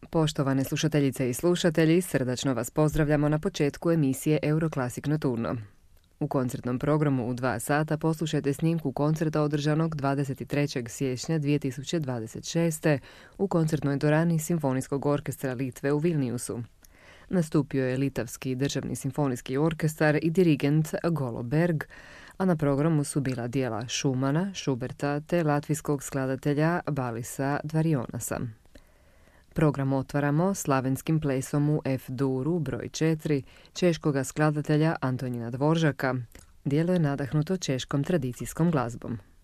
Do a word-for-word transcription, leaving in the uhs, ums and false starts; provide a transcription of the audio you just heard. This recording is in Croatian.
Poštovane slušateljice i slušatelji, srdačno vas pozdravljamo na početku emisije Euroclassic Nocturno. U koncertnom programu u dva sata poslušajte snimku koncerta održanog dvadeset trećeg siječnja dvije tisuće dvadeset šeste. u koncertnoj dvorani Simfonijskog orkestra Litve u Vilniusu. Nastupio je Litavski državni simfonijski orkestar i dirigent Golo Berg, a na programu su bila dijela Schumana, Schuberta te latvijskog skladatelja Balisa Dvarionasa. Program otvaramo slavenskim plesom u F-duru broj četiri češkoga skladatelja Antonina Dvoržaka. Djelo je nadahnuto češkom tradicijskom glazbom.